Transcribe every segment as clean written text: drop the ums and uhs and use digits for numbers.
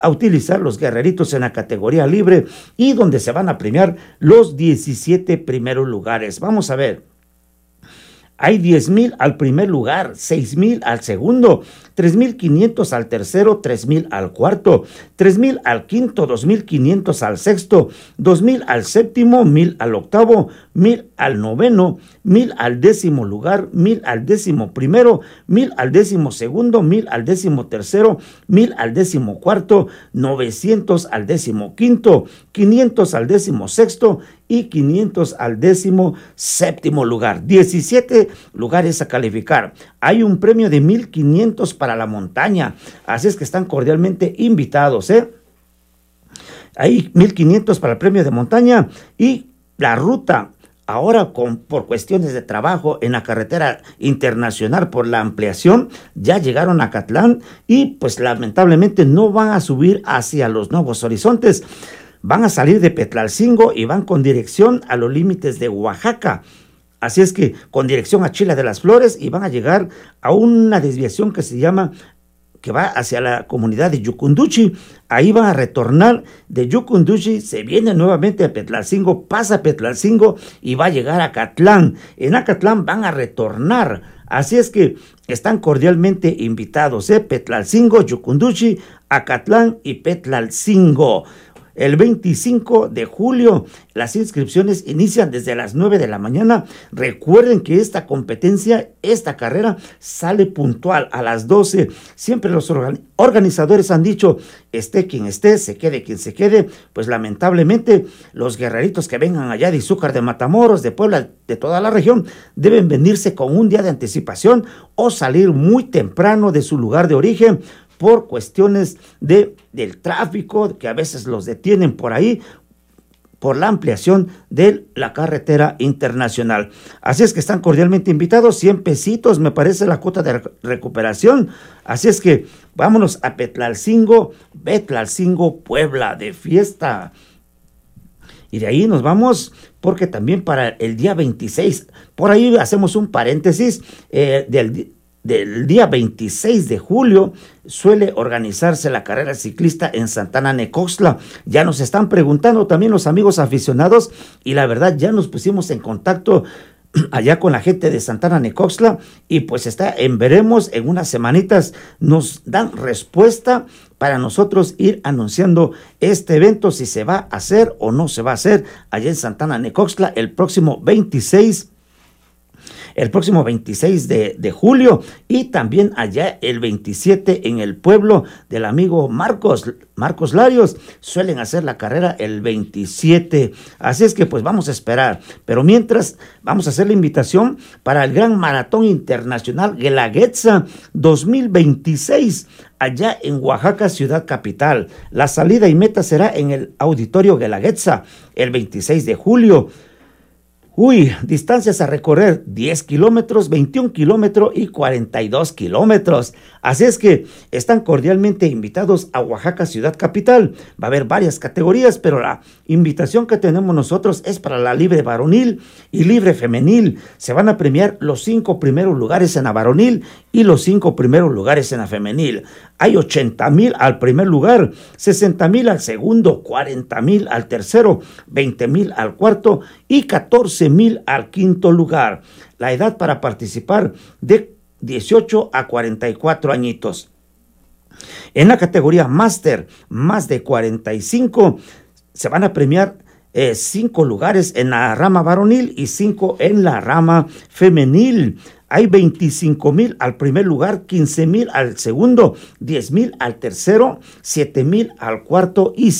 a utilizar los guerreritos en la categoría libre y donde se van a premiar los 17 primeros lugares. Vamos a ver. Hay 10,000 al primer lugar, 6,000 al segundo, 3,500 al tercero, 3,000 al cuarto, 3,000 al quinto, 2,500 al sexto, 2,000 al séptimo, 1,000 al octavo, 1,000 al noveno, 1,000 al décimo lugar, 1,000 al décimo primero, 1,000 al décimo segundo, 1,000 al décimo tercero, 1,000 al décimo cuarto, 900 al décimo quinto, 500 al décimo sexto y 500 al décimo séptimo lugar. 17 lugares a calificar. Hay un premio de 1,500 para la montaña, así es que están cordialmente invitados, Hay 1,500 para el premio de montaña y la ruta. Ahora, por cuestiones de trabajo en la carretera internacional por la ampliación, ya llegaron a Acatlán y pues lamentablemente no van a subir hacia los Nuevos Horizontes. Van a salir de Petlalcingo y van con dirección a los límites de Oaxaca. Así es que con dirección a Chila de las Flores y van a llegar a una desviación que va hacia la comunidad de Yucunduchi. Ahí van a retornar de Yucunduchi, se viene nuevamente a Petlalcingo, pasa Petlalcingo y va a llegar a Acatlán. En Acatlán van a retornar. Así es que están cordialmente invitados, Petlalcingo, Yucunduchi, Acatlán y Petlalcingo. El 25 de julio, las inscripciones inician desde las 9 de la mañana. Recuerden que esta competencia, esta carrera, sale puntual a las 12. Siempre los organizadores han dicho, esté quien esté, se quede quien se quede. Pues lamentablemente, los guerreritos que vengan allá de Izúcar, de Matamoros, de Puebla, de toda la región, deben venirse con un día de anticipación o salir muy temprano de su lugar de origen, por cuestiones del tráfico, que a veces los detienen por ahí, por la ampliación de la carretera internacional. Así es que están cordialmente invitados, 100 pesitos me parece la cuota de recuperación. Así es que vámonos a Petlalcingo, Puebla, de fiesta. Y de ahí nos porque también para el día 26, por ahí hacemos un paréntesis, del día 26 de julio suele organizarse la carrera ciclista en Santana Necoxtla. Ya nos están preguntando también los amigos aficionados y la verdad ya nos pusimos en contacto allá con la gente de Santana Necoxtla y pues veremos en unas semanitas nos dan respuesta para nosotros ir anunciando este evento, si se va a hacer o no se va a hacer allá en Santana Necoxtla el próximo 26 de julio y también allá el 27 en el pueblo del amigo Marcos Larios. Guelaguetza hacer la carrera el 27. Así es que pues vamos a esperar. Pero mientras vamos a hacer la invitación para el Gran Maratón Internacional Guelaguetza 2026 allá en Oaxaca, ciudad capital. La salida y meta será en el Auditorio Guelaguetza el 26 de julio. Distancias a recorrer 10 kilómetros, 21 kilómetros y 42 kilómetros. Así es que están cordialmente invitados a Oaxaca, ciudad capital. Va a haber varias categorías, pero la invitación que tenemos nosotros es para la libre varonil y libre femenil. Se van a premiar los 5 primeros lugares en la varonil y los 5 primeros lugares en la femenil. Hay 80,000 al primer lugar, 60,000 al segundo, 40,000 al tercero, 20,000 al cuarto y 14,000 al quinto lugar. La edad para participar de 18 a 44 añitos. En la categoría máster, más de 45, se van a premiar 5 lugares en la rama varonil y 5 en la rama femenil. Hay 25,000 al primer lugar, 15,000 al segundo, 10,000 al tercero, 7,000 al cuarto y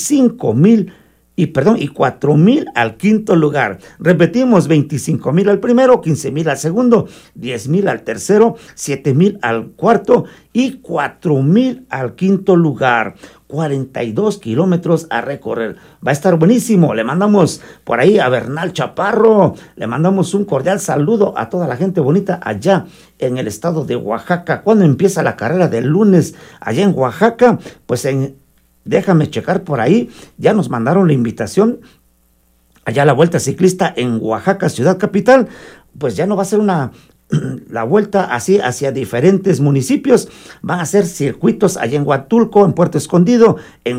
4,000 al quinto lugar. Repetimos, 25,000 al primero, 15,000 al segundo, 10,000 al tercero, 7,000 al cuarto y 4,000 al quinto lugar. 42 kilómetros a recorrer. Va a estar buenísimo. Le mandamos por ahí a Bernal Chaparro. Le mandamos un cordial saludo a toda la gente bonita allá en el estado de Oaxaca. ¿Cuándo empieza la carrera del lunes allá en Oaxaca? Pues déjame checar por ahí. Ya nos mandaron la invitación. Allá la vuelta ciclista en Oaxaca, ciudad capital. Pues ya no va a ser la vuelta así hacia diferentes municipios. Van a ser circuitos allá en Huatulco, en Puerto Escondido, en